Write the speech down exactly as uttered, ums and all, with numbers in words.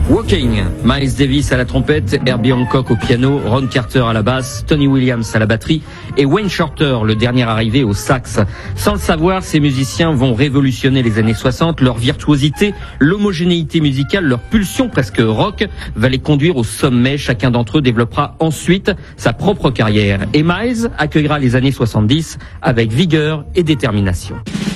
Walking, Miles Davis à la trompette, Herbie Hancock au piano, Ron Carter à la basse, Tony Williams à la batterie et Wayne Shorter, le dernier arrivé au sax. Sans le savoir, ces musiciens vont révolutionner les années soixante. Leur virtuosité, l'homogénéité musicale, leur pulsion presque rock va les conduire au sommet. Chacun d'entre eux développera ensuite sa propre carrière. Et Miles accueillera les années soixante-dix avec vigueur et détermination.